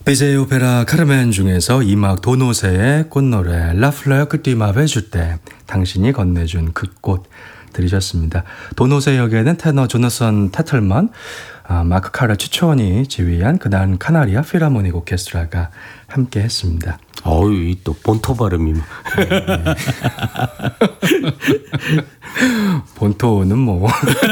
비제이 오페라 카르멘 중에서 이막 도노세의 꽃노래 라플레어 끝뒤마베 줄때 당신이 건네준 그 꽃 들으셨습니다. 도노세 역에는 테너 조너선 테틀먼, 마크 카라 추초원이 지휘한 그날 카나리아 필하모닉 오케스트라가 함께 했습니다. 어유, 또 본토 발음이. 네. 본토는 뭐.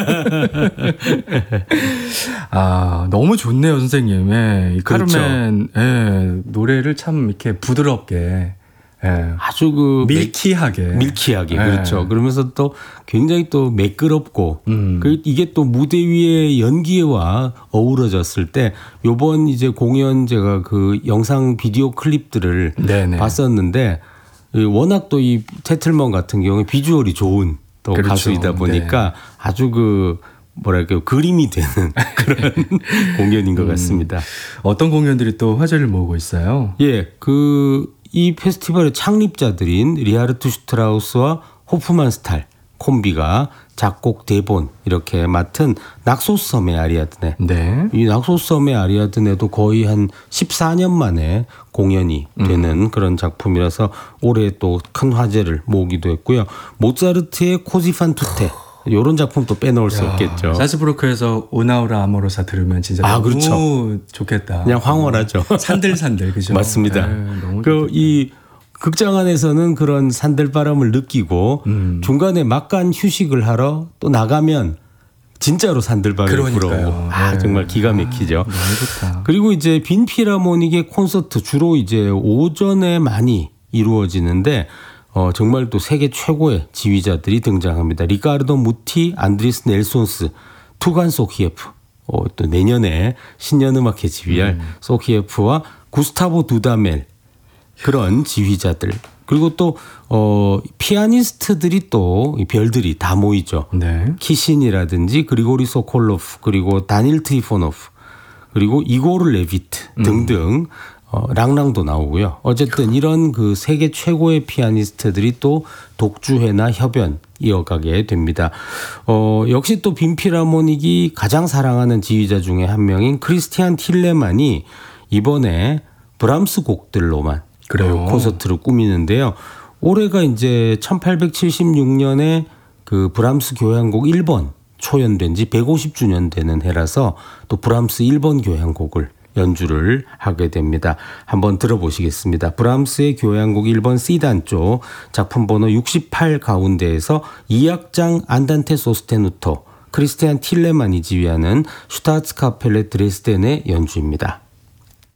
너무 좋네요, 선생님. 이 그렇죠. 카르멘 노래를 참 이렇게 부드럽게. 아주 그 밀키하게 그렇죠. 그러면서 또 굉장히 또 매끄럽고 이게 또 무대 위의 연기와 어우러졌을 때 요번 이제 공연 제가 그 영상 비디오 클립들을 네네. 봤었는데 워낙 또 이 테틀먼 같은 경우에 비주얼이 좋은 또 그렇죠. 가수이다 보니까 네. 아주 그 뭐랄까요 그림이 되는 그런 공연인 것 같습니다. 어떤 공연들이 또 화제를 모으고 있어요? 예, 이 페스티벌의 창립자들인 리하르트 슈트라우스와 호프만 스탈 콤비가 작곡 대본 이렇게 맡은 낙소섬의 아리아드네. 네. 이 낙소섬의 아리아드네도 거의 한 14년 만에 공연이 되는 그런 작품이라서 올해 또 큰 화제를 모으기도 했고요. 모차르트의 코지 fan tutte 이런 작품 또 빼놓을 수 없겠죠. 살츠부르크에서 오나우라 아모로사 들으면 진짜 너무 그렇죠. 좋겠다. 그냥 황홀하죠. 산들산들 그죠? 맞습니다. 이 극장 안에서는 그런 산들바람을 느끼고 중간에 막간 휴식을 하러 또 나가면 진짜로 산들바람이 불어오고 정말 기가 막히죠. 너무 좋다. 그리고 이제 빈 필하모닉의 콘서트 주로 이제 오전에 많이 이루어지는데 정말 또 세계 최고의 지휘자들이 등장합니다. 리카르도 무티, 안드리스 넬손스, 투간 소키예프, 또 내년에 신년음악회 지휘할 소키예프와 구스타보 두다멜 그런 지휘자들 그리고 또 피아니스트들이 또 별들이 다 모이죠. 네. 키신이라든지 그리고리 소콜로프 그리고 다닐 트리포노프 그리고 이고르 레비트 등등 랑랑도 나오고요. 어쨌든 이런 그 세계 최고의 피아니스트들이 또 독주회나 협연 이어가게 됩니다. 역시 또 빈 필하모닉이 가장 사랑하는 지휘자 중에 한 명인 크리스티안 틸레만이 이번에 브람스 곡들로만 콘서트를 꾸미는데요. 올해가 이제 1876년에 그 브람스 교향곡 1번 초연된 지 150주년 되는 해라서 또 브람스 1번 교향곡을 연주를 하게 됩니다. 한번 들어보시겠습니다. 브람스의 교향곡 1번 C단조 작품 번호 68 가운데에서 2악장 안단테 소스테누토 크리스티안 틸레만이 지휘하는 슈타츠카펠레 드레스덴의 연주입니다.